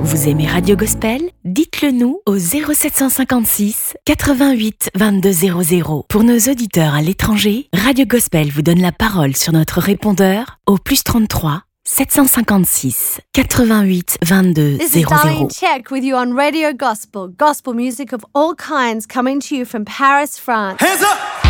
Vous aimez Radio Gospel? Dites-le nous au 0756 88 22 00. Pour nos auditeurs à l'étranger, Radio Gospel vous donne la parole sur notre répondeur au +33 756 88 22 This 00. is Darlene Check with you on Radio Gospel. Gospel music of all kinds coming to you from Paris, France. Hands up!